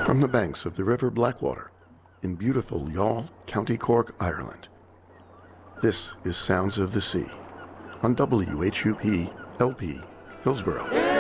From the banks of the River Blackwater in beautiful Youghal, County Cork, Ireland, this is Sounds of the Sea on WHUP LP Hillsborough.